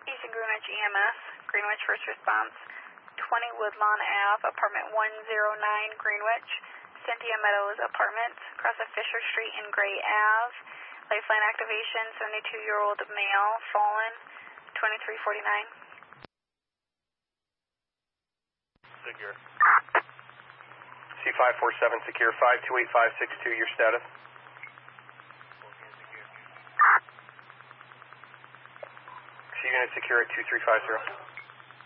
Eastern Greenwich EMS, Greenwich First Response, 20 Woodlawn Ave, apartment 109, Greenwich. Cynthia Meadows Apartments, across of Fisher Street and Gray Ave. Lifeline activation, 72-year-old male, fallen, 2349. Secure. C547 secure, 528562, your status? C unit secure at 2350.